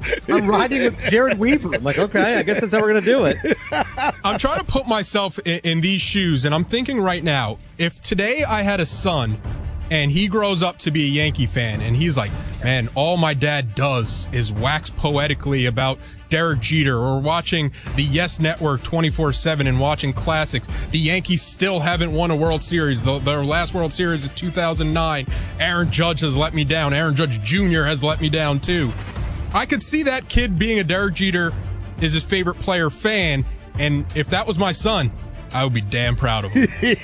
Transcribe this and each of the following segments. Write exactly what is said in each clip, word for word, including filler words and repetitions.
I'm riding with Jared Weaver. I'm like, okay, I guess that's how we're going to do it. I'm trying to put myself in, in these shoes, and I'm thinking right now, if today I had a son and he grows up to be a Yankee fan, and he's like, man, all my dad does is wax poetically about Derek Jeter, or watching the Yes Network twenty-four seven and watching classics. The Yankees still haven't won a World Series. The, their last World Series is two thousand nine. Aaron Judge has let me down. Aaron Judge Junior has let me down, too. I could see that kid being a Derek Jeter is his favorite player fan, and if that was my son, I would be damn proud of him.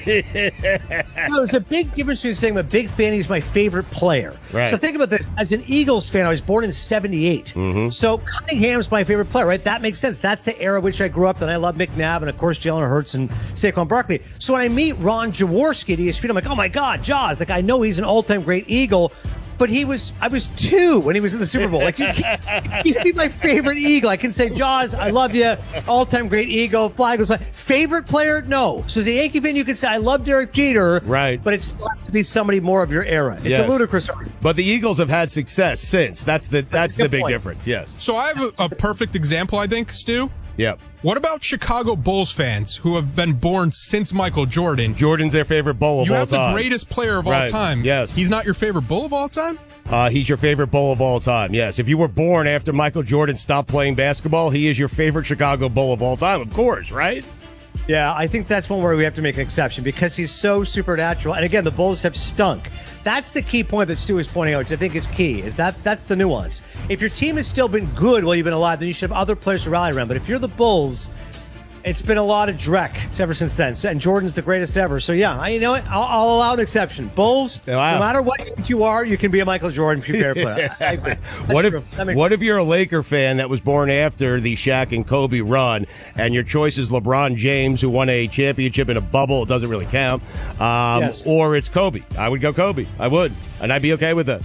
No, there's a big difference between saying I'm a big fan, he's my favorite player. Right. So think about this. As an Eagles fan, I was born in seventy-eight. Mm-hmm. So Cunningham's my favorite player, right? That makes sense. That's the era in which I grew up, and I love McNabb and, of course, Jalen Hurts and Saquon Barkley. So when I meet Ron Jaworski at E S P N, I'm like, oh, my God, Jaws. Like, I know he's an all-time great Eagle, but he was, I was two when he was in the Super Bowl. Like, you can't, he's my favorite Eagle. I can say, Jaws, I love you. All-time great Eagle. Flag was like, favorite player? No. So as a Yankee fan, you can say, I love Derek Jeter. Right. But it still has to be somebody more of your era. It's Yes. a ludicrous argument. But the Eagles have had success since. That's the that's the Good big point. difference. Yes. So I have a, a perfect example, I think, Stu. Yep. What about Chicago Bulls fans who have been born since Michael Jordan? Jordan's their favorite Bull of You all have the time. greatest player of all Right. time. Yes. He's not your favorite Bull of all time? Uh, he's your favorite Bull of all time. Yes. If you were born after Michael Jordan stopped playing basketball, he is your favorite Chicago Bull of all time, of course, right? Yeah, I think that's one where we have to make an exception because he's so supernatural. And again, the Bulls have stunk. That's the key point that Stu is pointing out, which I think is key, is that that's the nuance. If your team has still been good while you've been alive, then you should have other players to rally around. But if you're the Bulls, it's been a lot of dreck ever since then. And Jordan's the greatest ever. So, yeah, I, you know what? I'll, I'll allow an exception. Bulls, Wow. no matter what age you are, you can be a Michael Jordan if you're a fair player. I agree. That's What true. if That makes what if you're a Laker fan that was born after the Shaq and Kobe run, and your choice is LeBron James, who won a championship in a bubble? It doesn't really count. Um, Yes. Or it's Kobe. I would go Kobe. I would, and I'd be okay with that.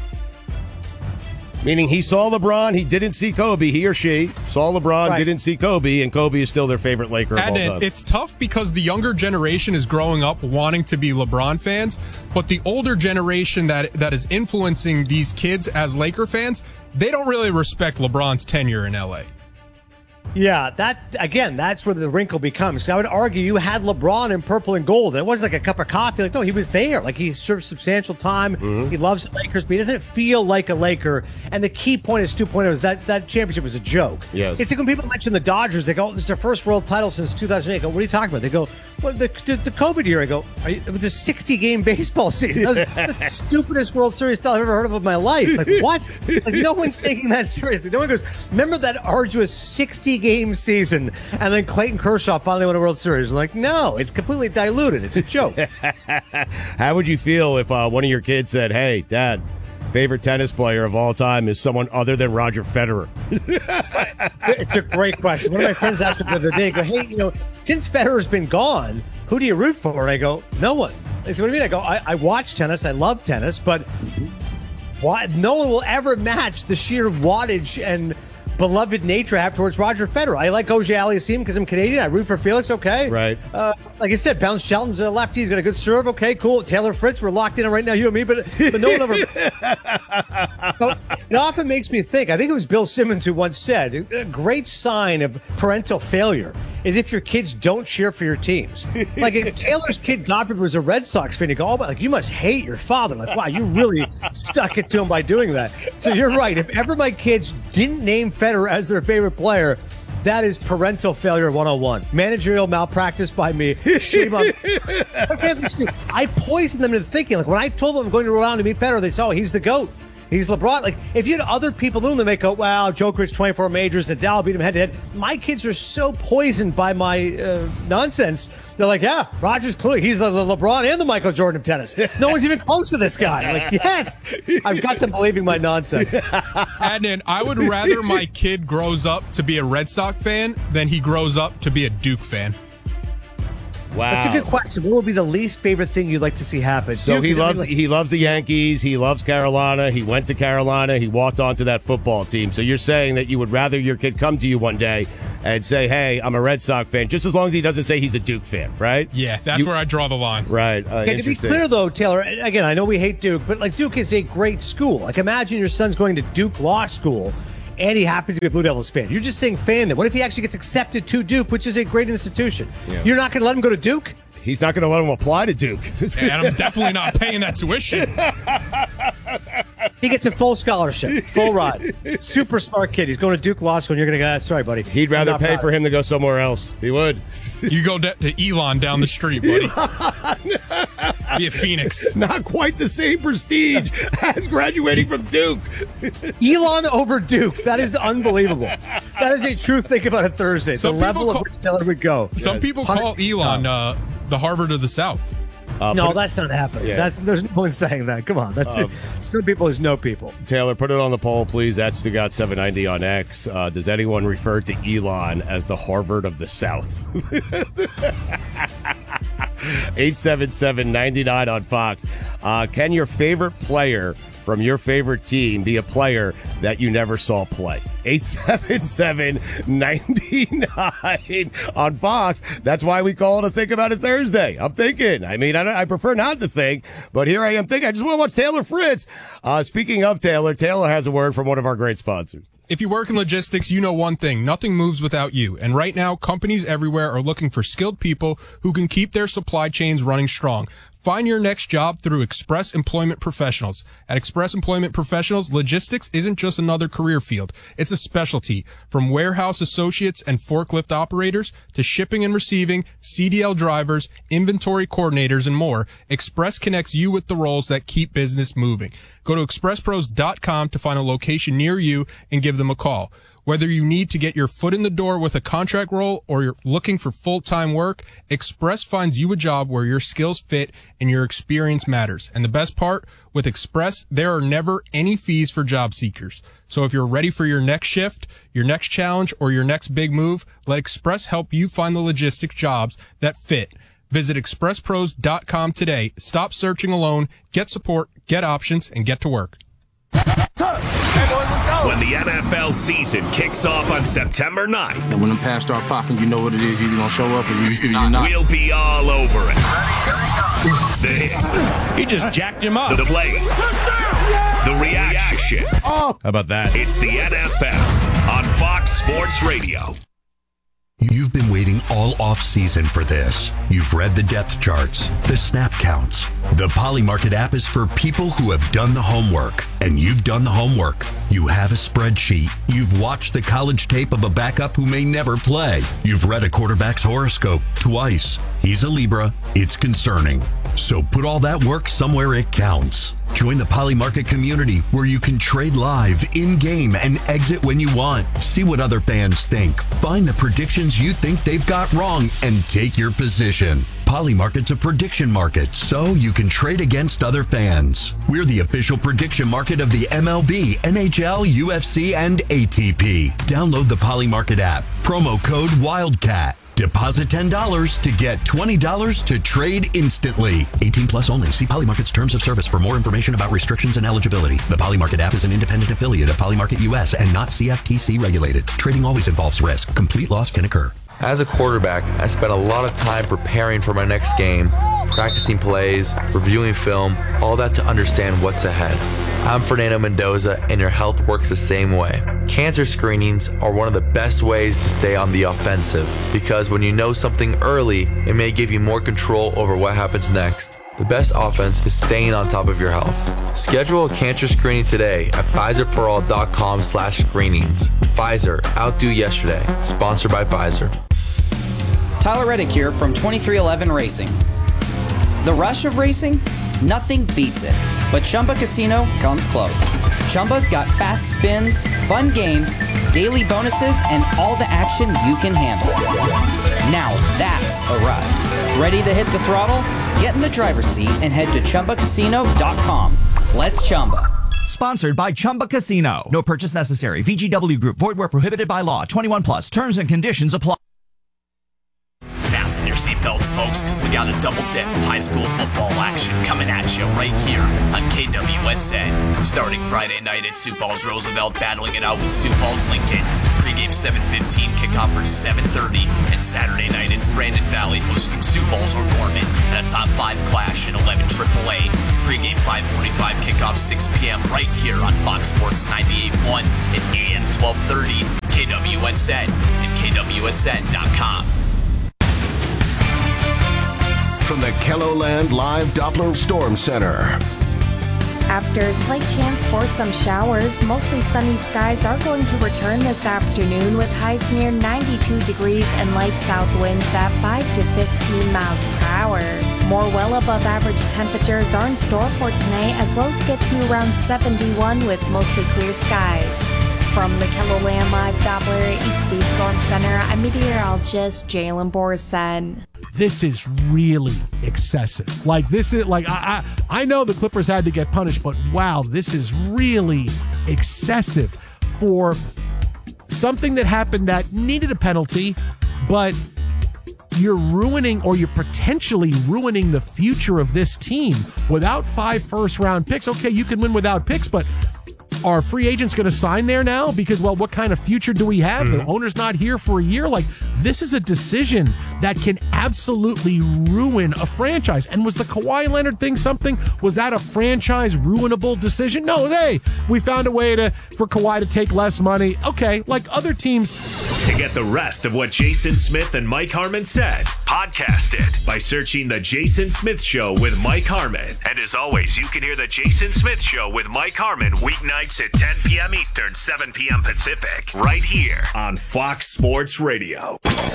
Meaning he saw LeBron, he didn't see Kobe. He or she saw LeBron, Right. didn't see Kobe, and Kobe is still their favorite Laker of all And it, time. it's tough because the younger generation is growing up wanting to be LeBron fans, but the older generation that that is influencing these kids as Laker fans, they don't really respect LeBron's tenure in L A. Yeah, that again, that's where the wrinkle becomes. 'Cause I would argue you had LeBron in purple and gold, and it wasn't like a cup of coffee. Like, no, he was there. Like, he served substantial time. Mm-hmm. He loves the Lakers, but he doesn't feel like a Laker. And the key point is two point oh is that that championship was a joke. Yes. It's like when people mention the Dodgers, they go, "It's their first world title since two thousand eight." I go, what are you talking about? They go, well, the, the, the COVID year. I go, are you, it was a sixty-game baseball season. That was, that's the stupidest World Series title I've ever heard of in my life. Like, what? Like, no one's taking that seriously. No one goes, remember that arduous sixty-game season, and then Clayton Kershaw finally won a World Series. I'm like, no, it's completely diluted. It's a joke. How would you feel if uh, one of your kids said, "Hey, Dad, favorite tennis player of all time is someone other than Roger Federer"? It's a great question. One of my friends asked me the other day, go, hey, you know, since Federer's been gone, who do you root for? And I go, no one. They said, what do you mean? I go, I, I watch tennis. I love tennis, but why, no one will ever match the sheer wattage and beloved nature I have towards Roger Federer. I like Auger Aliassime because I'm Canadian. I root for Felix. Okay. Right. Uh, like I said, Bounce Shelton's a lefty. He's got a good serve. Okay, cool. Taylor Fritz, we're locked in right now, you and me, but, but no one ever. So, it often makes me think, I think it was Bill Simmons who once said, a great sign of parental failure is if your kids don't cheer for your teams. Like if Taylor's kid Godfrey was a Red Sox fan, you go, oh, but like you must hate your father. Like, wow, you really stuck it to him by doing that. So you're right. If ever my kids didn't name Federer as their favorite player, that is parental failure one oh one. Managerial malpractice by me. Shame on I poisoned them into thinking, like when I told them I'm going to Rhode Island to meet Federer, they saw, oh, he's the GOAT. He's LeBron. Like, if you had other people in the room, they make go, wow, Djokovic, twenty-four majors, Nadal beat him head to head. My kids are so poisoned by my uh, nonsense. They're like, yeah, Roger's clearly, he's the, the LeBron and the Michael Jordan of tennis. No one's even close to this guy. I'm like, yes, I've got them believing my nonsense. Adnan, I would rather my kid grows up to be a Red Sox fan than he grows up to be a Duke fan. Wow. That's a good question. What would be the least favorite thing you'd like to see happen? So Duke, he I mean, loves like- he loves the Yankees. He loves Carolina. He went to Carolina. He walked onto that football team. So you're saying that you would rather your kid come to you one day and say, "Hey, I'm a Red Sox fan," just as long as he doesn't say he's a Duke fan, right? Yeah, that's You- where I draw the line. Right. Uh, Okay, to be interesting. clear, though, Taylor, again, I know we hate Duke, but like Duke is a great school. Like, imagine your son's going to Duke Law School. and he happens to be a Blue Devils fan. You're just saying fandom. What if he actually gets accepted to Duke, which is a great institution? Yeah. You're not going to let him go to Duke? He's not going to let him apply to Duke. And I'm definitely not paying that tuition. He gets a full scholarship, full ride. Super smart kid. He's going to Duke Law School, and you're going to go, sorry, buddy. He'd rather pay for him to go somewhere else. He would. You go to Elon down the street, buddy. Be a Phoenix. Not quite the same prestige as graduating from Duke. Elon over Duke. That is unbelievable. That is a true think about it Thursday. Some the level call, of which Taylor would go. Some yes. people call Elon uh, the Harvard of the South. Uh, no, that's not happening. Yeah. That's there's no one saying that. Come on, that's um, it. Some people is no people. Taylor, put it on the poll, please. That's Stugot seven ninety on X. Uh, does anyone refer to Elon as the Harvard of the South? eight seven seven, nine nine on Fox. Uh, can your favorite player from your favorite team be a player that you never saw play? eight seven seven, nine nine on Fox. That's why we call it a Think About It Thursday. I'm thinking. I mean, I, I prefer not to think, but here I am thinking. I just want to watch Taylor Fritz. Uh, speaking of Taylor, Taylor has a word from one of our great sponsors. If you work in logistics, you know one thing. Nothing moves without you. And right now, companies everywhere are looking for skilled people who can keep their supply chains running strong. Find your next job through Express Employment Professionals. At Express Employment Professionals, logistics isn't just another career field. It's a specialty. From warehouse associates and forklift operators to shipping and receiving, C D L drivers, inventory coordinators, and more, Express connects you with the roles that keep business moving. Go to express pros dot com to find a location near you and give them a call. Whether you need to get your foot in the door with a contract role or you're looking for full-time work, Express finds you a job where your skills fit and your experience matters. And the best part, with Express, there are never any fees for job seekers. So if you're ready for your next shift, your next challenge, or your next big move, let Express help you find the logistic jobs that fit. Visit express pros dot com today. Stop searching alone, get support, get options, and get to work. When the N F L season kicks off on September ninth, and when the pass start popping, you know what it is. You're going to show up or you, you're not. We'll be all over it. The hits. He just jacked him up. The plays. The reactions. Oh, how about that? It's the N F L on Fox Sports Radio. You've been waiting all off-season for this. You've read the depth charts, the snap counts. The Polymarket app is for people who have done the homework, and you've done the homework. You have a spreadsheet. You've watched the college tape of a backup who may never play. You've read a quarterback's horoscope twice. He's a Libra. It's concerning. So put all that work somewhere it counts. Join the Polymarket community where you can trade live, in-game, and exit when you want. See what other fans think. Find the predictions you think they've got wrong and take your position. Polymarket's a prediction market, so you can trade against other fans. We're the official prediction market of the M L B, N H L, U F C, and A T P. Download the Polymarket app. Promo code WILDCAT. Deposit ten dollars to get twenty dollars to trade instantly. eighteen plus only. See Polymarket's terms of service for more information about restrictions and eligibility. The Polymarket app is an independent affiliate of Polymarket U S and not C F T C regulated. Trading always involves risk. Complete loss can occur. As a quarterback, I spent a lot of time preparing for my next game, practicing plays, reviewing film, all that to understand what's ahead. I'm Fernando Mendoza, and your health works the same way. Cancer screenings are one of the best ways to stay on the offensive, because when you know something early, it may give you more control over what happens next. The best offense is staying on top of your health. Schedule a cancer screening today at Pfizer for all dot com slash screenings. Pfizer, outdo yesterday. Sponsored by Pfizer. Tyler Reddick here from twenty-three eleven Racing. The rush of racing? Nothing beats it. But Chumba Casino comes close. Chumba's got fast spins, fun games, daily bonuses, and all the action you can handle. Now that's a ride. Ready to hit the throttle? Get in the driver's seat and head to chumba casino dot com. Let's Chumba. Sponsored by Chumba Casino. No purchase necessary. V G W Group. Void where prohibited by law. twenty-one plus. Terms and conditions apply. Fasten your seatbelts, folks, because we got a double dip of high school football action coming at you right here on K W S N. Starting Friday night at Sioux Falls Roosevelt, battling it out with Sioux Falls Lincoln. Pre-game seven fifteen, kickoff for seven thirty. And Saturday night, it's Brandon Valley hosting Sioux Falls O'Gorman at a top five clash in eleven triple A. Pregame five forty-five, kickoff six p.m. right here on Fox Sports ninety-eight point one and A M twelve thirty, K W S N and K W S N dot com. From the KELOLAND Live Doppler Storm Center. After a slight chance for some showers, mostly sunny skies are going to return this afternoon with highs near ninety-two degrees and light south winds at five to fifteen miles per hour. More well above average temperatures are in store for tonight as lows get to around seventy-one with mostly clear skies. From the KELOLAND Live Doppler H D Storm Center, I'm meteorologist Jalen Borsen. This is really excessive. Like this is like I, I I know the Clippers had to get punished, but wow, this is really excessive for something that happened that needed a penalty, but you're ruining or you're potentially ruining the future of this team without five first round picks. Okay, you can win without picks, but are free agents going to sign there now? Because, well, what kind of future do we have? Mm-hmm. The owner's not here for a year. Like, this is a decision that can absolutely ruin a franchise. And was the Kawhi Leonard thing something? Was that a franchise ruinable decision? No, hey, we found a way to for Kawhi to take less money. Okay, like other teams. To get the rest of what Jason Smith and Mike Harmon said, podcast it by searching The Jason Smith Show with Mike Harmon. And as always, you can hear The Jason Smith Show with Mike Harmon weeknights at ten p.m. Eastern, seven p.m. Pacific, right here on Fox Sports Radio.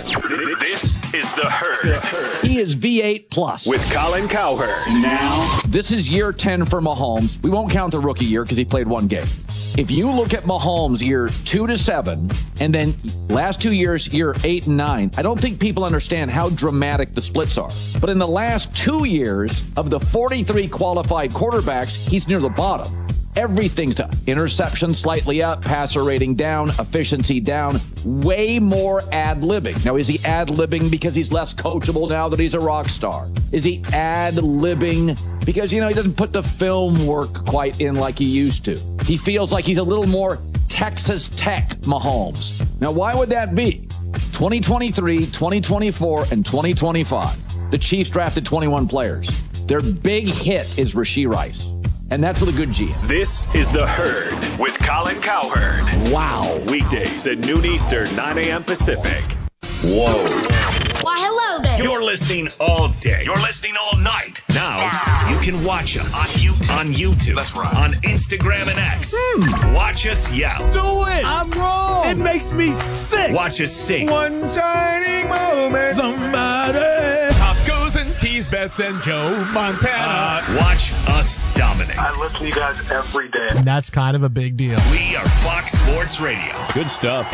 This is The Herd. He is V eight plus. With Colin Cowherd. Now, this is year ten for Mahomes. We won't count the rookie year because he played one game. If you look at Mahomes year two to seven, and then last two years, year eight and nine, I don't think people understand how dramatic the splits are. But in the last two years of the forty-three qualified quarterbacks, he's near the bottom. Everything's done. Interception slightly up, passer rating down, efficiency down, way more ad-libbing. Now, is he ad-libbing because he's less coachable now that he's a rock star? Is he ad-libbing because, you know, he doesn't put the film work quite in like he used to? He feels like he's a little more Texas Tech Mahomes. Now, why would that be? twenty twenty-three, twenty twenty-four, and twenty twenty-five. The Chiefs drafted twenty-one players. Their big hit is Rashee Rice. And that's with a good G M. This is The Herd with Colin Cowherd. Wow. Weekdays at noon Eastern, nine a.m. Pacific. Whoa. Why, hello there. You're listening all day. You're listening all night. Now, you can watch us on YouTube. On YouTube. That's right. On Instagram and X. Hmm. Watch us yell. Do it. I'm wrong. It makes me sick. Watch us sing. One shining moment. Somebody. Top goes and tease bets and Joe Montana. Uh, watch us dominate. I listen to you guys every day. And that's kind of a big deal. We are Fox Sports Radio. Good stuff.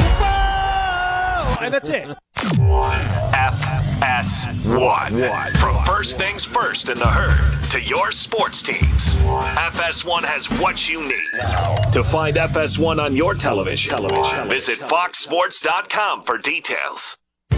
Whoa! And that's it. F S one. From first things first in The Herd to your sports teams, F S one has what you need. To find F S one on your television, television. visit fox sports dot com for details.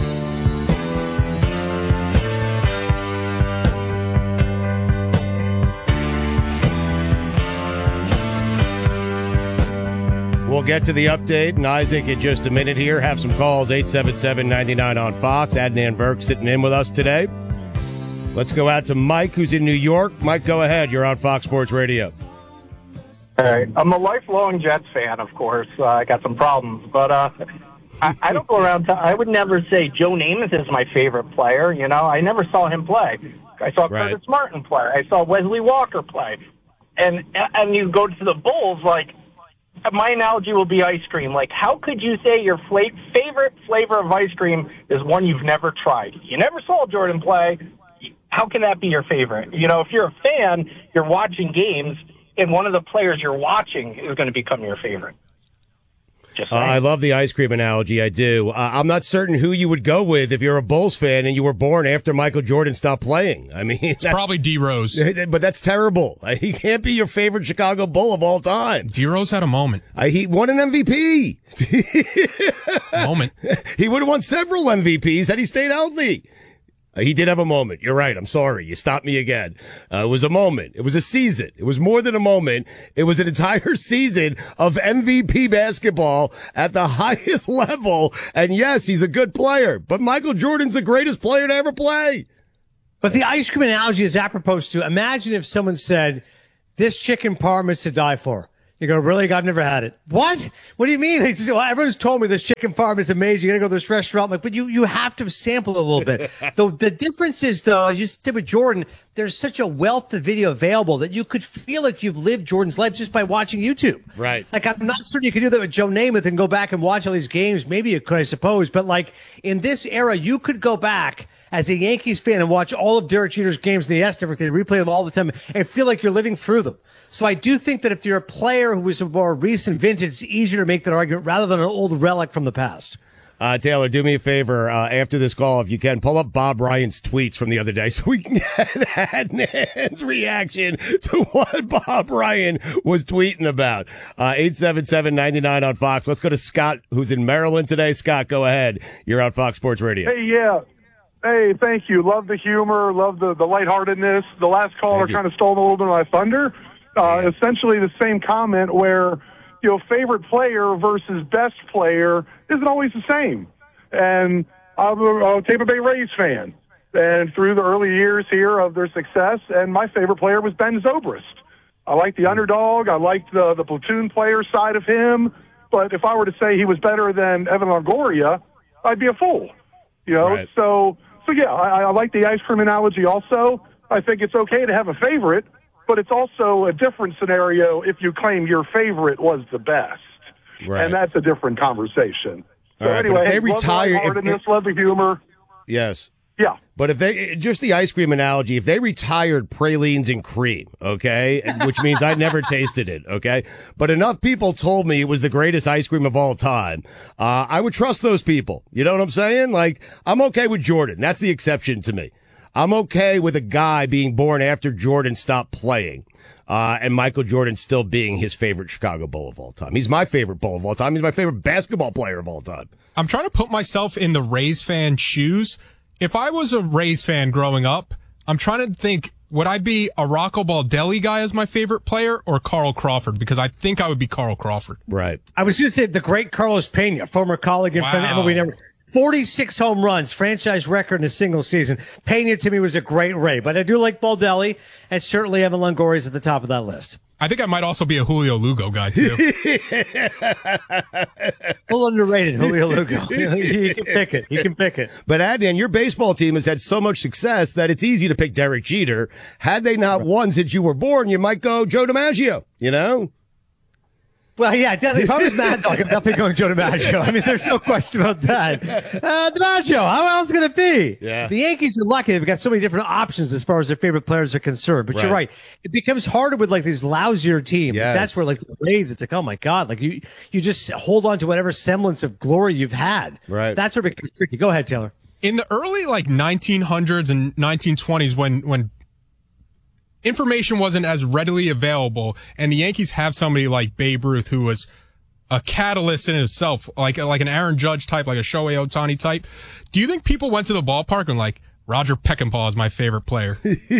We'll get to the update, and Isaac, in just a minute here. Have some calls, eight seven seven, nine nine on Fox. Adnan Burke sitting in with us today. Let's go out to Mike, who's in New York. Mike, go ahead. You're on Fox Sports Radio. All right. I'm a lifelong Jets fan, of course. Uh, I got some problems, but uh, I, I don't go around. T- I would never say Joe Namath is my favorite player. You know, I never saw him play. I saw Right. Curtis Martin play. I saw Wesley Walker play. And and you go to the Bulls, like, my analogy will be ice cream. Like, how could you say your fla- favorite flavor of ice cream is one you've never tried? You never saw Jordan play. How can that be your favorite? You know, if you're a fan, you're watching games, and one of the players you're watching is going to become your favorite. Just Uh, I love the ice cream analogy. I do. Uh, I'm not certain who you would go with if you're a Bulls fan and you were born after Michael Jordan stopped playing. I mean, it's probably D Rose, but that's terrible. He can't be your favorite Chicago Bull of all time. D Rose had a moment. Uh, he won an M V P. moment. He would have won several M V Ps had he stayed healthy. Uh, he did have a moment. You're right. I'm sorry. You stopped me again. Uh, it was a moment. It was a season. It was more than a moment. It was an entire season of M V P basketball at the highest level. And yes, he's a good player, but Michael Jordan's the greatest player to ever play. But the ice cream analogy is apropos to, imagine if someone said, this chicken parm is to die for. You go, really? I've never had it. What? What do you mean? It's just, well, everyone's told me this chicken farm is amazing. You got to go to this restaurant. I'm like, but you, you have to sample a little bit. the, the difference is, though, as you said with Jordan, there's such a wealth of video available that you could feel like you've lived Jordan's life just by watching YouTube. Right. Like, I'm not certain you could do that with Joe Namath and go back and watch all these games. Maybe you could, I suppose. But, like, in this era, you could go back as a Yankees fan and watch all of Derek Jeter's games in the S, everything, replay them all the time, and feel like you're living through them. So I do think that if you're a player who is a more recent vintage, it's easier to make that argument rather than an old relic from the past. Uh, Taylor, do me a favor. Uh, after this call, if you can, pull up Bob Ryan's tweets from the other day so we can get Adnan's reaction to what Bob Ryan was tweeting about. Uh, eight seven seven, nine nine on Fox. Let's go to Scott, who's in Maryland today. Scott, go ahead. You're on Fox Sports Radio. Hey, yeah. Hey, thank you. Love the humor. Love the, the lightheartedness. The last caller kind of stole a little bit of my thunder. Uh, essentially the same comment where, you know, favorite player versus best player isn't always the same. And I'm a, a Tampa Bay Rays fan. And through the early years here of their success, and my favorite player was Ben Zobrist. I liked the underdog. I liked the, the platoon player side of him. But if I were to say he was better than Evan Longoria, I'd be a fool. You know, right. so, so yeah, I, I like the ice cream analogy also. I think it's okay to have a favorite, but it's also a different scenario if you claim your favorite was the best. Right. And that's a different conversation. So All right, anyway, but if they love retire, the if, lightheartedness, if, love the humor. yes. Yeah. But if they, just the ice cream analogy, if they retired pralines and cream, okay, which means I never tasted it, okay, but enough people told me it was the greatest ice cream of all time, uh, I would trust those people. You know what I'm saying? Like, I'm okay with Jordan. That's the exception to me. I'm okay with a guy being born after Jordan stopped playing. Uh, and Michael Jordan still being his favorite Chicago Bull of all time. He's my favorite Bull of all time. He's my favorite basketball player of all time. I'm trying to put myself in the Rays fan shoes. If I was a Rays fan growing up, I'm trying to think, would I be a Rocco Baldelli guy as my favorite player or Carl Crawford? Because I think I would be Carl Crawford. Right. I was going to say the great Carlos Pena, former colleague and friend of M L B Network. forty-six home runs, franchise record in a single season. Pena to me was a great Ray, but I do like Baldelli, and certainly Evan Longoria is at the top of that list. I think I might also be a Julio Lugo guy, too. A little underrated, Julio Lugo. He can pick it. He can pick it. But Adnan, your baseball team has had so much success that it's easy to pick Derek Jeter. Had they not won since you were born, you might go Joe DiMaggio, you know? Well, yeah, definitely. If I was Mad Dog, I'm definitely going Joe DiMaggio. I mean, there's no question about that. Uh, DiMaggio, how else going to be? Yeah. The Yankees are lucky. They've got so many different options as far as their favorite players are concerned. But Right. you're right. It becomes harder with, like, these lousier teams. Yes. That's where, like, the Rays, it's like, oh, my God. Like, you you just hold on to whatever semblance of glory you've had. Right. That's where it becomes tricky. Go ahead, Taylor. In the early, like, nineteen hundreds and nineteen twenties, when when information wasn't as readily available, and the Yankees have somebody like Babe Ruth, who was a catalyst in itself, like like an Aaron Judge type, like a Shohei Ohtani type. Do you think people went to the ballpark and like, Roger Peckinpah is my favorite player?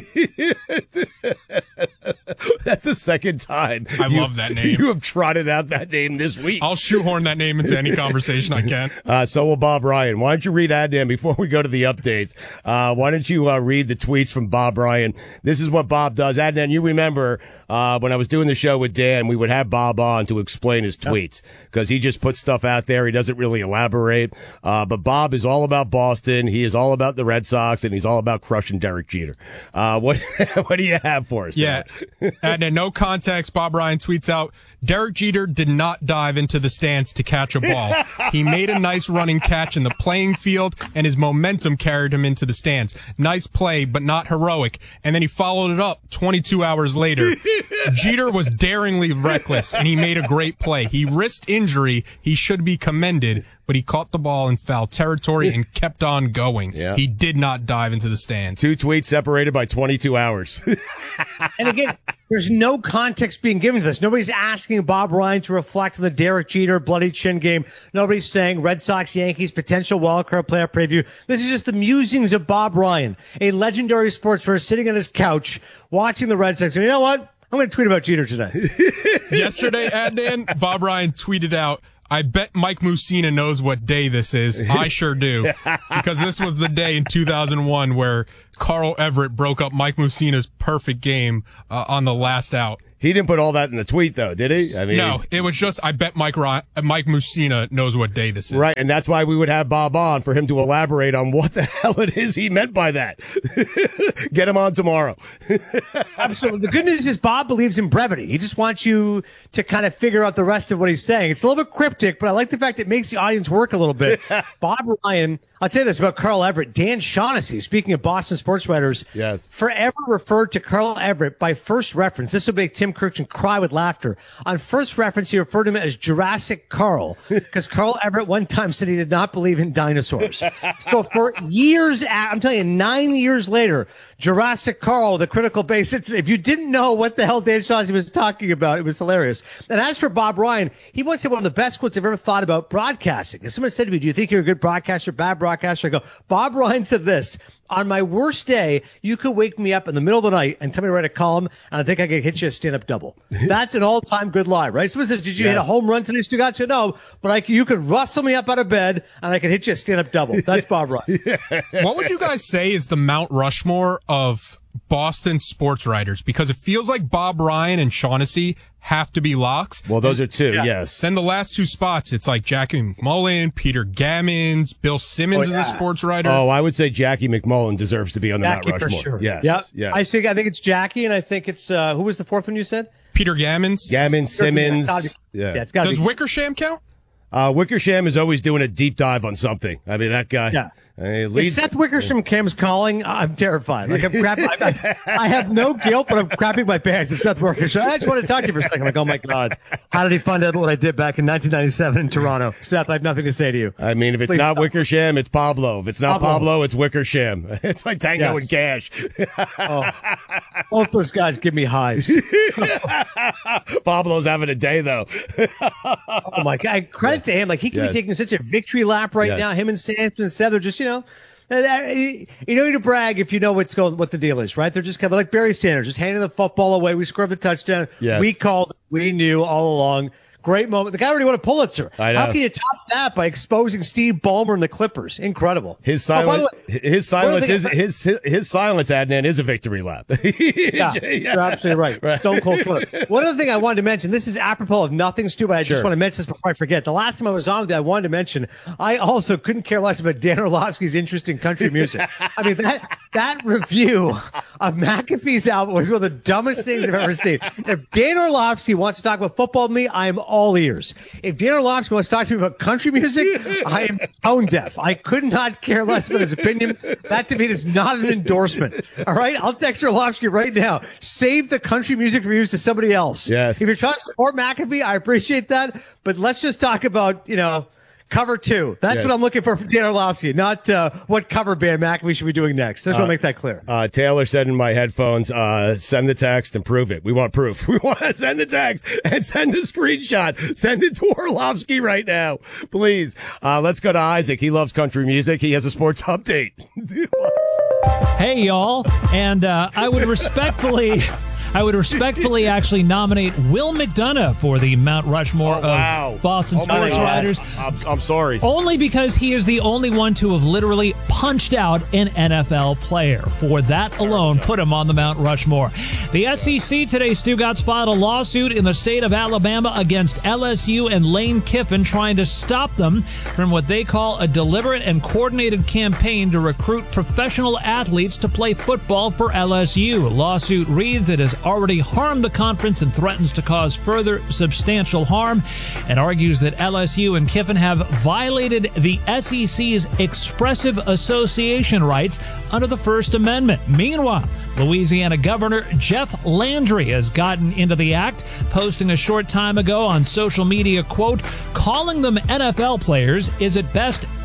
That's the second time. I you- love that name. You have trotted out that name this week. I'll shoehorn that name into any conversation I can. Uh, so will Bob Ryan. Why don't you read Adnan before we go to the updates? Uh, why don't you uh, read the tweets from Bob Ryan? This is what Bob does. Adnan, you remember uh, when I was doing the show with Dan, we would have Bob on to explain his tweets because he just puts stuff out there. He doesn't really elaborate. Uh, but Bob is all about Boston. He is all about the Red Sox, and he's all about crushing Derek Jeter. Uh, what what do you have for us? Yeah. And in no context, Bob Ryan tweets out, Derek Jeter did not dive into the stands to catch a ball. He made a nice running catch in the playing field, and his momentum carried him into the stands. Nice play, but not heroic. And then he followed it up twenty-two hours later. Jeter was daringly reckless, and he made a great play. He risked injury. He should be commended, but he caught the ball in foul territory and kept on going. Yeah. He did not that dive into the stands. Two tweets separated by twenty-two hours. And again, there's no context being given to this. Nobody's asking Bob Ryan to reflect on the Derek Jeter bloody chin game. Nobody's saying Red Sox, Yankees, potential wildcard playoff preview. This is just the musings of Bob Ryan, a legendary sports person sitting on his couch watching the Red Sox. And you know what? I'm going to tweet about Jeter today. Yesterday, Adnan, Bob Ryan tweeted out, I bet Mike Mussina knows what day this is. I sure do. Because this was the day in two thousand one where Carl Everett broke up Mike Mussina's perfect game uh, on the last out. He didn't put all that in the tweet, though, did he? I mean, no, it was just, I bet Mike Ryan, Mike Mussina knows what day this is. Right, and that's why we would have Bob on, for him to elaborate on what the hell it is he meant by that. Get him on tomorrow. Absolutely. The good news is Bob believes in brevity. He just wants you to kind of figure out the rest of what he's saying. It's a little bit cryptic, but I like the fact it makes the audience work a little bit. Bob Ryan, I'll tell you this about Carl Everett. Dan Shaughnessy, speaking of Boston sports writers, yes, forever referred to Carl Everett by first reference. This will make Tim Kirkland cry with laughter. On first reference, he referred to him as Jurassic Carl because Carl Everett one time said he did not believe in dinosaurs. So for years, I'm telling you, nine years later, Jurassic Carl, the critical base. If you didn't know what the hell Dan Shaughnessy was talking about, it was hilarious. And as for Bob Ryan, he once said one of the best quotes I've ever thought about broadcasting. If someone said to me, do you think you're a good broadcaster, bad broadcaster? I go, Bob Ryan said this, on my worst day, you could wake me up in the middle of the night and tell me to write a column, and I think I could hit you a stand-up double. That's an all-time good lie, right? Someone says, did you yes. hit a home run today, Stu? I said, no, but I, you could rustle me up out of bed, and I could hit you a stand-up double. That's Bob Ryan. What would you guys say is the Mount Rushmore of Boston sports writers? Because it feels like Bob Ryan and Shaughnessy have to be locks. Well, those and, are two, yeah. yes. Then the last two spots, it's like Jackie McMullen, Peter Gammons, Bill Simmons oh, yeah. is a sports writer. Oh, I would say Jackie McMullen deserves to be on the Jackie Mount Rushmore. For sure. Yes, yep. yes. I think I think it's Jackie, and I think it's uh, who was the fourth one you said? Peter Gammons. Gammons, Simmons. Be, yeah. yeah it's gotta Does be. Wickersham count? Uh, Wickersham is always doing a deep dive on something. I mean, that guy. Yeah. I mean, leads, if Seth Wickersham Cam's calling, I'm terrified. Like I'm crapping. I, I have no guilt, but I'm crapping my pants. If Seth Wickersham, I just want to talk to you for a second. I'm like, oh my God, how did he find out what I did back in nineteen ninety-seven in Toronto? Seth, I have nothing to say to you. I mean, if it's Please not stop. Wickersham, it's Pablo. If it's not Pablo, Pablo it's Wickersham. It's like Tango yes. and Cash. Oh, both those guys give me hives. Pablo's having a day though. Oh my God! Credit yes. to him. Like he can yes. be taking such a victory lap right yes. now. Him and Sampson and Seth are just, you know. You don't need to brag if you know what's going, what the deal is, right? They're just kind of like Barry Sanders, just handing the football away. We scored the touchdown. Yes. We called, we knew all along. Great moment. The guy already won a Pulitzer. I know. How can you top that by exposing Steve Ballmer and the Clippers? Incredible. His silence, oh, way, his silence, his, his, his, his silence, Adnan, is a victory lap. yeah, you're absolutely right. right. Stone Cold Killer. One other thing I wanted to mention, this is apropos of nothing, Stu, but I sure. just want to mention this before I forget. The last time I was on with you, I wanted to mention, I also couldn't care less about Dan Orlovsky's interest in country music. I mean, that, that review of McAfee's album was one of the dumbest things I've ever seen. If Dan Orlovsky wants to talk about football with me, I am all ears. If Dan Orlovsky wants to talk to me about country music, I am tone deaf. I could not care less about his opinion. That to me is not an endorsement. All right? I'll text Orlovsky right now. Save the country music reviews to somebody else. Yes. If you're trying to support McAfee, I appreciate that. But let's just talk about, you know, cover two. That's yes. what I'm looking for from Dan Orlovsky, not uh, what cover band McAfee should be doing next. I just uh, want to make that clear. Uh, Taylor said in my headphones, uh, send the text and prove it. We want proof. We want to send the text and send a screenshot. Send it to Orlovsky right now, please. Uh, let's go to Isaac. He loves country music. He has a sports update. Hey, y'all. And uh, I would respectfully... I would respectfully actually nominate Will McDonough for the Mount Rushmore oh, wow. of Boston oh, sports writers. I'm, I'm sorry. Only because he is the only one to have literally punched out an N F L player. For that alone, put him on the Mount Rushmore. The S E C today, Stugatz filed a lawsuit in the state of Alabama against L S U and Lane Kiffin, trying to stop them from what they call a deliberate and coordinated campaign to recruit professional athletes to play football for L S U. Lawsuit reads it has already harmed the conference and threatens to cause further substantial harm, and argues that L S U and Kiffin have violated the S E C's expressive association rights under the First Amendment. Meanwhile, Louisiana Governor Jeff Landry has gotten into the act, posting a short time ago on social media, quote, calling them N F L players is at best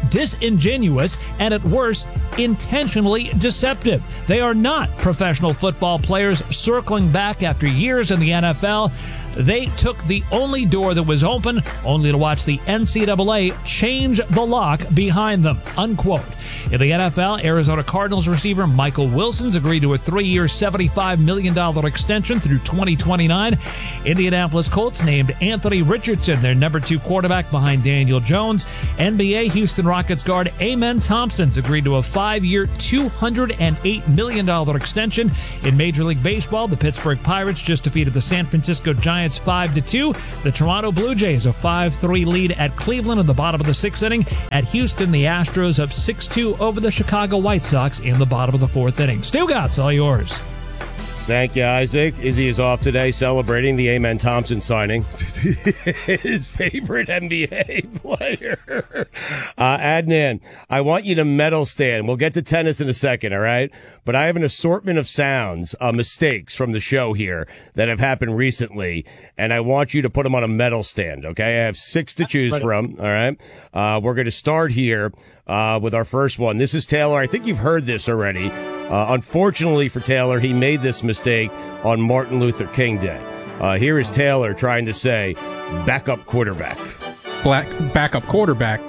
disingenuous, and at worst, intentionally deceptive. They are not professional football players circling back after years in the N F L. They took the only door that was open, only to watch the N C double A change the lock behind them, unquote. In the N F L, Arizona Cardinals receiver Michael Wilson's agreed to a three-year, seventy-five million dollars extension through twenty twenty-nine. Indianapolis Colts named Anthony Richardson their number two quarterback behind Daniel Jones. N B A Houston Rockets guard Amen Thompson's agreed to a five-year, two hundred eight million dollars extension. In Major League Baseball, the Pittsburgh Pirates just defeated the San Francisco Giants five to two. The Toronto Blue Jays a five three lead at Cleveland in the bottom of the sixth inning. At Houston, the Astros up six two over the Chicago White Sox in the bottom of the fourth inning. Stugotz, all yours. Thank you, Isaac. Izzy is off today celebrating the Amen Thompson signing. His favorite N B A player. Uh, Adnan, I want you to medal stand. We'll get to tennis in a second, all right? But I have an assortment of sounds, uh, mistakes from the show here that have happened recently, and I want you to put them on a medal stand, okay? I have six to choose from, all right? Uh, we're going to start here uh, with our first one. This is Taylor. I think you've heard this already. Uh, unfortunately for Taylor, he made this mistake on Martin Luther King Day. Uh, here is Taylor trying to say, backup quarterback. Black backup quarterback.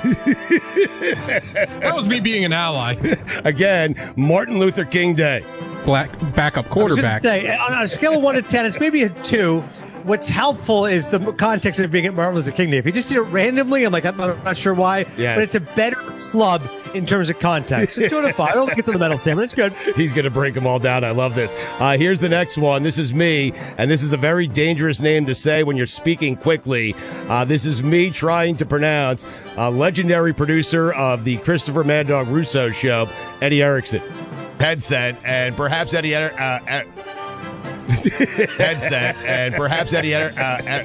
That was me being an ally. Again, Martin Luther King Day. Black backup quarterback. I was gonna say, on a scale of one to ten, it's maybe a two. What's helpful is the context of being at Martin Luther King Day. If you just did it randomly, I'm like, I'm not sure why, yes. But it's a better flub in terms of context. So two out of five. I don't think it's on the medal stand, but it's good. He's going to break them all down. I love this. Uh, here's the next one. This is me, and this is a very dangerous name to say when you're speaking quickly. Uh, this is me trying to pronounce uh, legendary producer of the Christopher Mad Dog Russo show, Eddie Erickson. Headset, and perhaps Eddie uh, uh, headset, and perhaps Eddie uh, uh,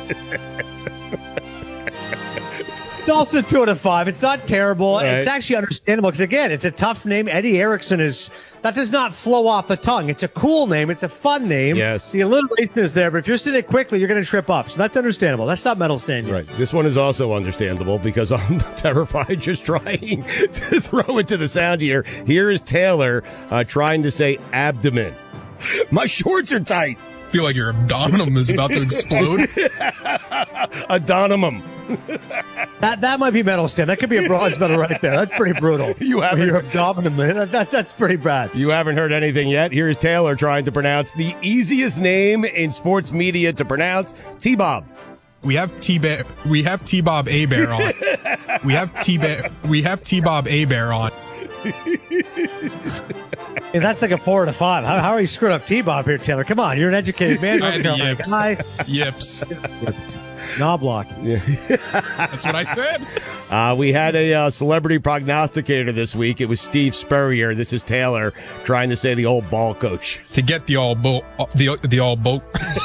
It's also two out of five. It's not terrible. Right. It's actually understandable because, again, it's a tough name. Eddie Erickson is, that does not flow off the tongue. It's a cool name. It's a fun name. Yes. The alliteration is there, but if you're saying it quickly, you're going to trip up. So that's understandable. That's not medal standing. Right. This one is also understandable because I'm terrified just trying to throw it to the sound here. Here is Taylor uh, trying to say abdomen. My shorts are tight. I feel like your abdomen is about to explode. Adonymum. That that might be medal stand. That could be a bronze medal right there. That's pretty brutal. You haven't your abdomen, man. That, that, that's pretty bad. You haven't heard anything yet. Here's Taylor trying to pronounce the easiest name in sports media to pronounce, T-Bob. We have T-Bear. We have T-Bob A-Bear on. We have T-Bear. We have T-Bob A-Bear on. Yeah, that's like a four to five. How, how are you screwing up T-Bob here, Taylor? Come on, you're an educated man. I had the yips. Hi. Yips. Knob block. Yeah. That's what I said. Uh, we had a uh, celebrity prognosticator this week. It was Steve Spurrier. This is Taylor trying to say the old ball coach. To get the all boat. The the all boat.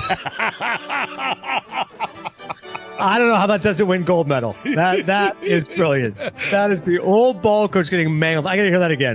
I don't know how that doesn't win gold medal. That that is brilliant. That is the old ball coach getting mangled. I got to hear that again.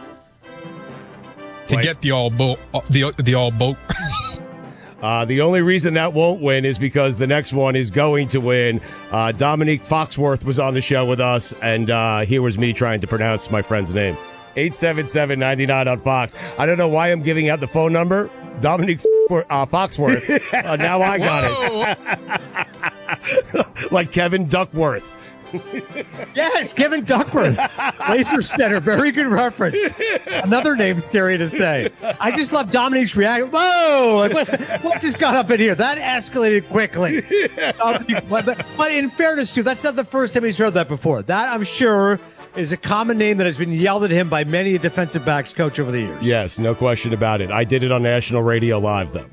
To Wait. get the all boat. The the all boat. Uh, the only reason that won't win is because the next one is going to win. Uh, Dominique Foxworth was on the show with us, and uh, here was me trying to pronounce my friend's name. eight seven seven, nine nine on Fox. I don't know why I'm giving out the phone number. Dominique uh, Foxworth. Uh, now I got it. Like Kevin Duckworth. Yes, Kevin Duckworth. Laser Center. Very good reference. Another name scary to say. I just love Dominique's reaction. Whoa! Like, what, what just got up in here? That escalated quickly. But, but in fairness, too, that's not the first time he's heard that before. That, I'm sure, is a common name that has been yelled at him by many a defensive backs coach over the years. Yes, no question about it. I did it on national radio live, though.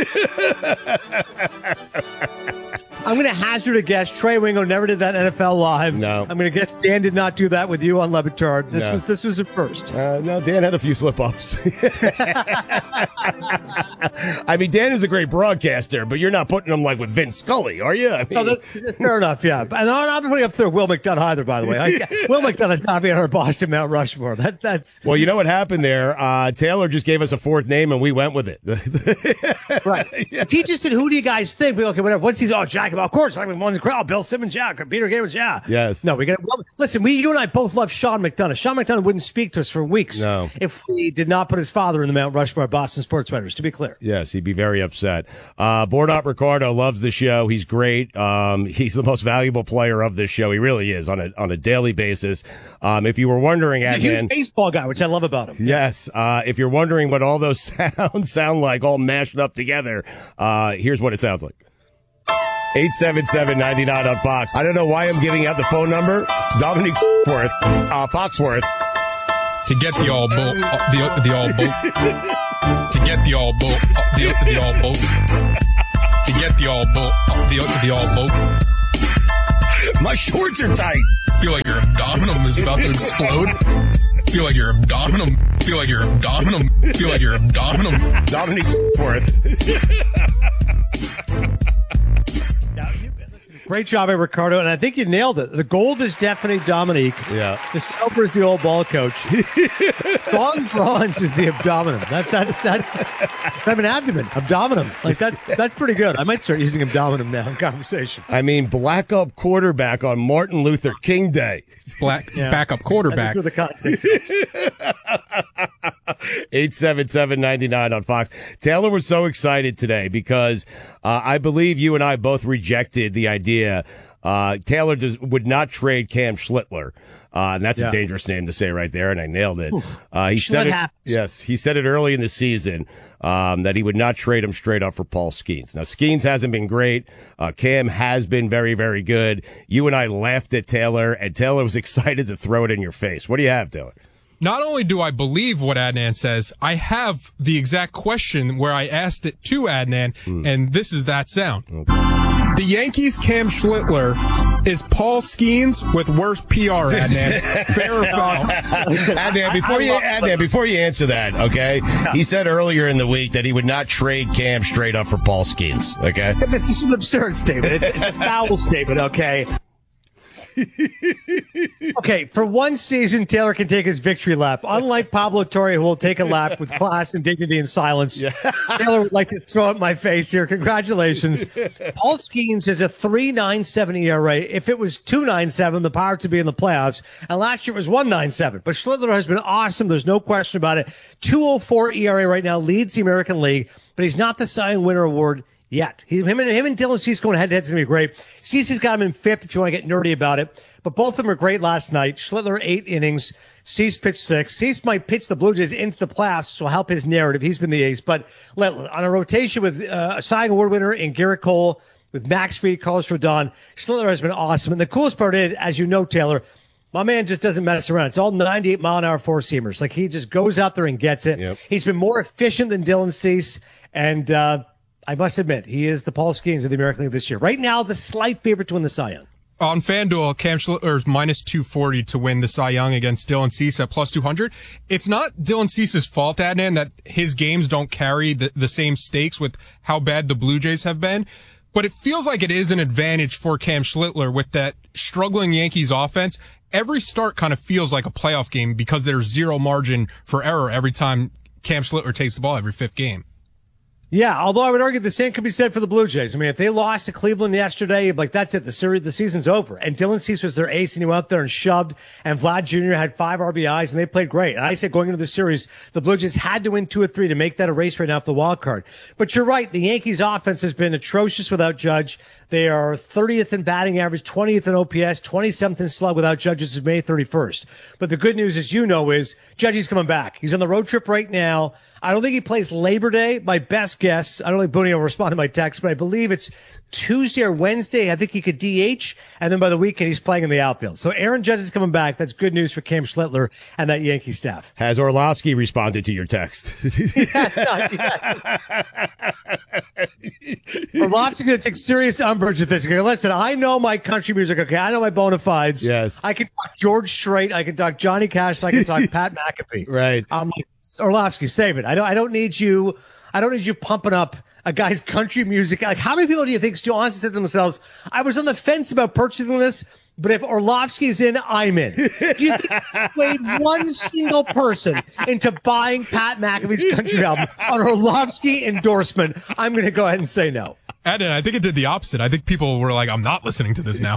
I'm going to hazard a guess. Trey Wingo never did that N F L live. No. I'm going to guess Dan did not do that with you on Le Batard. This no. was this was a first. Uh, no, Dan had a few slip-ups. I mean, Dan is a great broadcaster, but you're not putting him like with Vince Scully, are you? I mean, no, that's, that's fair enough, yeah. And I'm not putting up there Will McDonough either, by the way. I, Will McDonough's not being on our Boston Mount Rushmore. That, that's well, you know what happened there? Uh, Taylor just gave us a fourth name, and we went with it. Right. If he just said, who do you guys think? We okay, whatever. What's he? Oh, Jack. Of course, I mean, one's crowd. Bill Simmons, yeah. Peter Gabriel, yeah. Yes. No, we got. Well, listen, we, you and I both love Sean McDonough. Sean McDonough wouldn't speak to us for weeks no. if we did not put his father in the Mount Rushmore of Boston sports writers. To be clear. Yes, he'd be very upset. Uh, Bornot Ricardo loves the show. He's great. Um, he's the most valuable player of this show. He really is on a on a daily basis. Um, if you were wondering, he's a Adnan, huge baseball guy, which I love about him. Yes. Uh, if you're wondering what all those sounds sound like, all mashed up together, uh, here's what it sounds like. eight seven seven, nine nine on Fox. I don't know why I'm giving out the phone number. Dominic Foxworth, uh, Foxworth. To get the all boat, uh, the, the all boat. To get the all boat, uh, the, the all boat. To get the all boat, uh, the, the all boat. My shorts are tight. Feel like your abdominum is about to explode. Feel like your abdominum. Feel like your abdominum. Feel like your abdominum. Dominic Foxworth. Great job by Ricardo, and I think you nailed it. The gold is definitely Dominique. Yeah. The silver is the old ball coach. Strong bronze is the abdomen. That, that's that's I have an abdomen, abdominum. Like that's that's pretty good. I might start using abdominum now in conversation. I mean, black up quarterback on Martin Luther King Day. Black yeah. backup quarterback. The context. eight seven seven, nine nine on Fox. Taylor was so excited today because uh, I believe you and I both rejected the idea. Uh, Taylor does, would not trade Cam Schlittler. Uh, and that's yeah. a dangerous name to say right there, and I nailed it. Uh, he said it, yes, he said it early in the season, um, that he would not trade him straight up for Paul Skeens. Now, Skeens hasn't been great. Uh, Cam has been very, very good. You and I laughed at Taylor, and Taylor was excited to throw it in your face. What do you have, Taylor? Not only do I believe what Adnan says, I have the exact question where I asked it to Adnan, mm. and this is that sound. Okay. The Yankees' Cam Schlittler is Paul Skeens with worse P R, Adnan. Fair or foul? Adnan, before you, Adnan, before you answer that, okay? He said earlier in the week that he would not trade Cam straight up for Paul Skeens, okay? It's an absurd statement. It's, it's a foul statement, okay? Okay, for one season, Taylor can take his victory lap. Unlike Pablo Torre, who will take a lap with class and dignity and silence, yeah. Taylor would like to throw at my face here. Congratulations. Paul Skeens is a three point nine seven E R A. If it was two point nine seven, the Pirates would be in the playoffs. And last year it was one point nine seven. But Schlittler has been awesome. There's no question about it. two point oh four E R A right now, leads the American League, but he's not the Cy Young Winner Award yet. He, him, and, him and Dylan Cease going head-to-head is going to be great. Cease's got him in fifth if you want to get nerdy about it. But both of them are great last night. Schlittler, eight innings. Cease pitched six. Cease might pitch the Blue Jays into the playoffs, so help his narrative. He's been the ace. But let, on a rotation with uh, a Cy Young Award winner in Garrett Cole, with Max Fried, Carlos Rodon, Schlittler has been awesome. And the coolest part is, as you know, Taylor, my man just doesn't mess around. It's all ninety-eight mile an hour four-seamers. Like, he just goes out there and gets it. Yep. He's been more efficient than Dylan Cease. And, uh, I must admit, he is the Paul Skeens of the American League this year. Right now, the slight favorite to win the Cy Young. On FanDuel, Cam Schlittler is minus two forty to win the Cy Young against Dylan Cease at plus two hundred. It's not Dylan Cease's fault, Adnan, that his games don't carry the, the same stakes with how bad the Blue Jays have been. But it feels like it is an advantage for Cam Schlittler with that struggling Yankees offense. Every start kind of feels like a playoff game because there's zero margin for error every time Cam Schlittler takes the ball every fifth game. Yeah, although I would argue the same could be said for the Blue Jays. I mean, if they lost to Cleveland yesterday, like, that's it. The series, the season's over. And Dylan Cease was their ace, and he went out there and shoved. And Vlad Junior had five R B Is, and they played great. And I said going into the series, the Blue Jays had to win two or three to make that a race right now for the wild card. But you're right. The Yankees' offense has been atrocious without Judge. They are thirtieth in batting average, twentieth in O P S, twenty-seventh in slug without Judge. This is May thirty-first. But the good news, as you know, is Judge is coming back. He's on the road trip right now. I don't think he plays Labor Day. My best guess, I don't think Booney will respond to my text, but I believe it's Tuesday or Wednesday. I think he could D H, and then by the weekend he's playing in the outfield. So Aaron Judge is coming back. That's good news for Cam Schlittler and that Yankee staff. Has Orlovsky responded to your text? Yes, yes. Orlovsky's going to take serious umbrage with this. Okay, listen, I know my country music. Okay, I know my bona fides. Yes. I can talk George Strait. I can talk Johnny Cash. I can talk Pat McAfee. Right. I'm like, Orlovsky, save it. I don't. I don't need you. I don't need you pumping up a guy's country music. Like, how many people do you think still honestly said to themselves, I was on the fence about purchasing this, but if Orlovsky's in, I'm in. Do you think you played one single person into buying Pat McAfee's country album on Orlovsky endorsement? I'm going to go ahead and say no. And I think it did the opposite. I think people were like, I'm not listening to this now.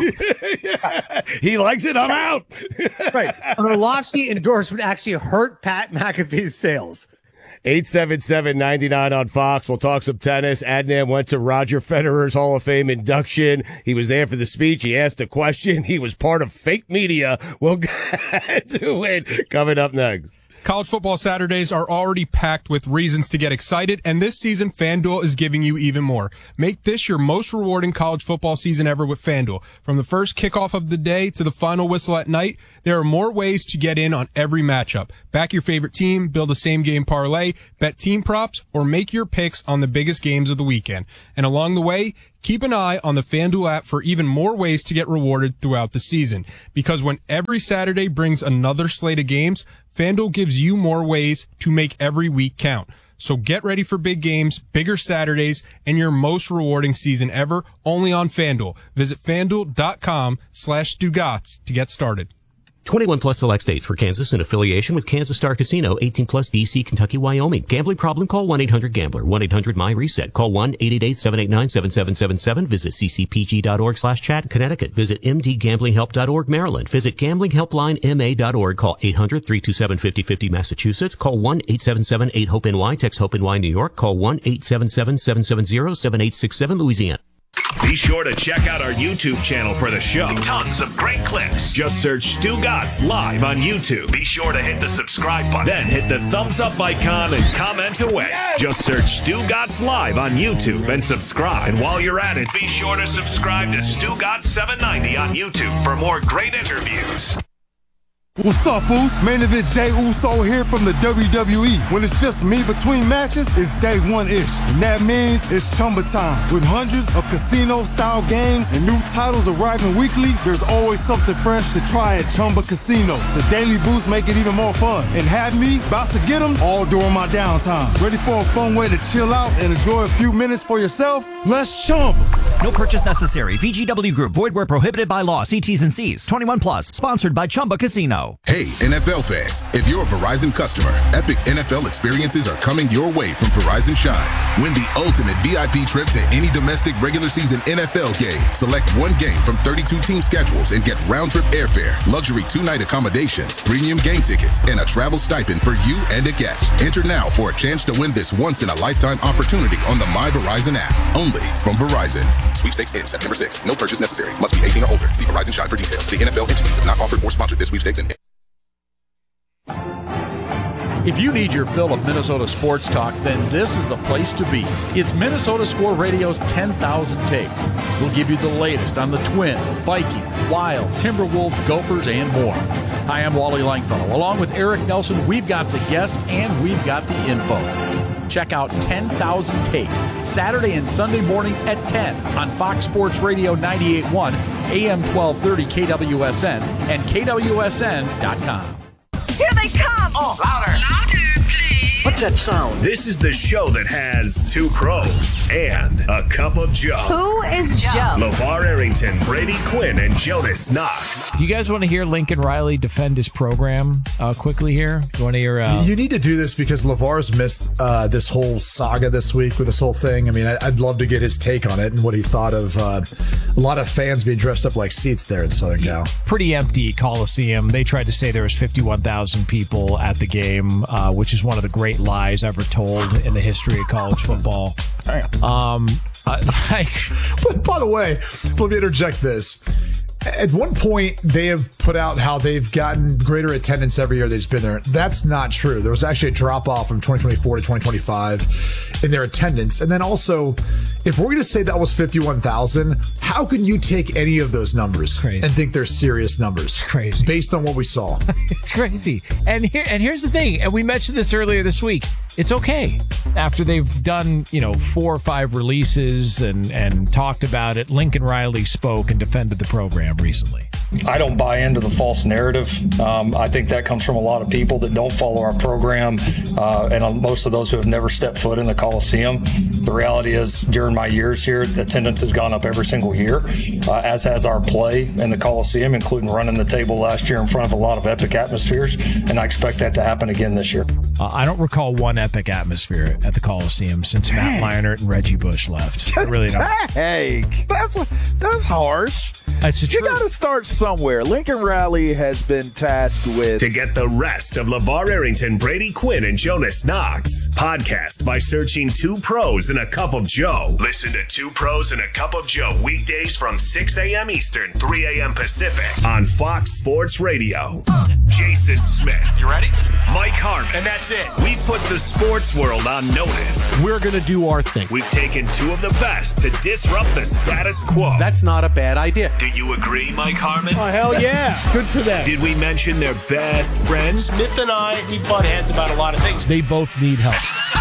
Yeah. He likes it. I'm out. Right. An Orlovsky endorsement actually hurt Pat McAfee's sales. eight seven seven, nine nine on Fox. We'll talk some tennis. Adnan went to Roger Federer's Hall of Fame induction. He was there for the speech. He asked a question. He was part of fake media. We'll get to it coming up next. College football Saturdays are already packed with reasons to get excited, and this season, FanDuel is giving you even more. Make this your most rewarding college football season ever with FanDuel. From the first kickoff of the day to the final whistle at night, there are more ways to get in on every matchup. Back your favorite team, build a same-game parlay, bet team props, or make your picks on the biggest games of the weekend. And along the way, keep an eye on the FanDuel app for even more ways to get rewarded throughout the season. Because when every Saturday brings another slate of games, FanDuel gives you more ways to make every week count. So get ready for big games, bigger Saturdays, and your most rewarding season ever, only on FanDuel. Visit FanDuel.com slash Stugotz to get started. twenty-one plus select states. For Kansas in affiliation with Kansas Star Casino. eighteen plus D C, Kentucky, Wyoming. Gambling problem? Call one eight hundred gambler. one eight hundred my reset. Call one eight eight eight, seven eight nine, seven seven seven seven. Visit ccpg.org slash chat. Connecticut. Visit mdgamblinghelp.org. Maryland. Visit gamblinghelpline.ma.org. Call eight hundred, three two seven, five oh five oh. Massachusetts. Call one eight seven seven, eight hope N Y. Text HOPE-NY. New York. Call one eight seven seven, seven seven zero, seven eight six seven. Louisiana. Be sure to check out our YouTube channel for the show. Tons of great clips. Just search Stugotz Live on YouTube. Be sure to hit the subscribe button. Then hit the thumbs up icon and comment away. Yes! Just search Stugotz Live on YouTube and subscribe. And while you're at it, be sure to subscribe to Stugotz seven ninety on YouTube for more great interviews. What's up, Uso? Main event Jey Uso here from the W W E. When it's just me between matches, it's day one-ish. And that means it's Chumba time. With hundreds of casino-style games and new titles arriving weekly, there's always something fresh to try at Chumba Casino. The daily boosts make it even more fun. And have me about to get them all during my downtime. Ready for a fun way to chill out and enjoy a few minutes for yourself? Let's Chumba. No purchase necessary. V G W Group. Void where prohibited by law. See T's and C's. twenty-one plus. Sponsored by Chumba Casino. Hey, N F L fans, if you're a Verizon customer, epic N F L experiences are coming your way from Verizon Shine. Win the ultimate V I P trip to any domestic regular season N F L game. Select one game from thirty-two team schedules and get round-trip airfare, luxury two-night accommodations, premium game tickets, and a travel stipend for you and a guest. Enter now for a chance to win this once-in-a-lifetime opportunity on the My Verizon app. Only from Verizon. Sweepstakes ends September sixth. No purchase necessary. Must be eighteen or older. See Verizon Shine for details. The N F L entities have not offered or sponsored this sweepstakes. And if you need your fill of Minnesota sports talk, then this is the place to be. It's Minnesota Score Radio's ten thousand Takes. We'll give you the latest on the Twins, Vikings, Wild, Timberwolves, Gophers, and more. Hi, I'm Wally Langfellow. Along with Eric Nelson, we've got the guests and we've got the info. Check out ten thousand Takes, Saturday and Sunday mornings at ten on Fox Sports Radio ninety-eight point one, A M twelve thirty K W S N, and K W S N dot com. Here they come! Oh, louder! Louder, please! What's that sound? This is the show that has two crows and a cup of Joe. Who is Joe? LeVar Arrington, Brady Quinn, and Jonas Knox. Do you guys want to hear Lincoln Riley defend his program uh, quickly here? Do you want to hear? Uh... You need to do this because LeVar's missed uh, this whole saga this week with this whole thing. I mean, I'd love to get his take on it and what he thought of uh, a lot of fans being dressed up like seats there in Southern Cal. Pretty empty Coliseum. They tried to say there was fifty-one thousand people at the game, uh, which is one of the great lies ever told in the history of college football. Um, uh, I, but by the way, let me interject this. At one point, they have put out how they've gotten greater attendance every year they've been there. That's not true. There was actually a drop-off from twenty twenty-four to twenty twenty-five in their attendance. And then also, if we're going to say that was fifty-one thousand, how can you take any of those numbers crazy. and think they're serious numbers? It's crazy. Based on what we saw. It's crazy. And here, and here's the thing, and we mentioned this earlier this week. It's okay. After they've done, you know, four or five releases and, and talked about it, Lincoln Riley spoke and defended the program recently. I don't buy into the false narrative. Um, I think that comes from a lot of people that don't follow our program, uh, and most of those who have never stepped foot in the Coliseum. The reality is, during my years here, attendance has gone up every single year, uh, as has our play in the Coliseum, including running the table last year in front of a lot of epic atmospheres, and I expect that to happen again this year. Uh, I don't recall one epic atmosphere at the Coliseum since Matt Leinart and Reggie Bush left. I really don't. Dang, that's that's harsh. That's you got to start somewhere. Lincoln Riley has been tasked with to get the rest of LeVar Arrington, Brady Quinn, and Jonas Knox podcast by searching Two Pros and a Cup of Joe. Listen to Two Pros and a Cup of Joe weekdays from six a.m. Eastern, three a.m. Pacific on Fox Sports Radio. Jason Smith. You ready? Mike Harmon. And that's it. We've put the sports world on notice. We're going to do our thing. We've taken two of the best to disrupt the status quo. That's not a bad idea. Do you agree, Mike Harmon? Oh, hell yeah. Good for them. Did we mention their best friends? Smith and I, we butt heads about a lot of things. They both need help.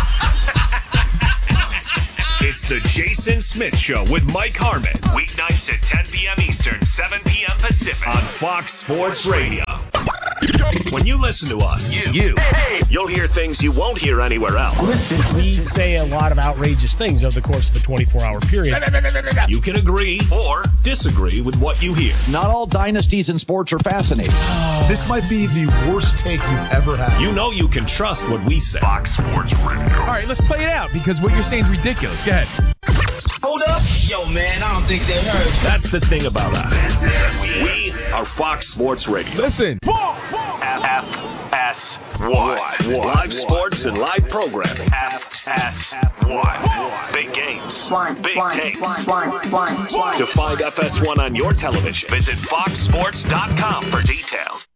It's the Jason Smith Show with Mike Harmon. Weeknights at ten p.m. Eastern, seven p.m. Pacific on Fox Sports Radio. When you listen to us, you, you you'll hear things you won't hear anywhere else. Listen, we say a lot of outrageous things over the course of a twenty-four hour period. You can agree or disagree with what you hear. Not all dynasties in sports are fascinating. This might be the worst take you've ever had. You know you can trust what we say. Fox Sports Radio. All right, let's play it out because what you're saying is ridiculous. Go ahead. Hold up. Yo, man, I don't think they heard. That's the thing about us. We are Fox Sports Radio. Listen. F S one. Live sports and live programming. F S one. Big games. Big takes. To find F S one on your television, visit fox sports dot com for details.